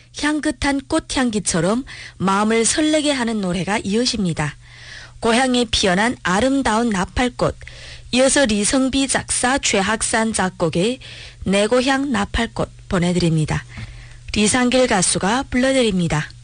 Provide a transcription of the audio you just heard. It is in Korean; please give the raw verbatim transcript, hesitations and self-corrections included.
향긋한 꽃향기처럼 마음을 설레게 하는 노래가 이어집니다. 고향에 피어난 아름다운 나팔꽃, 이어서 리성비 작사 최학산 작곡의 내 고향 나팔꽃 보내드립니다. 리상길 가수가 불러드립니다.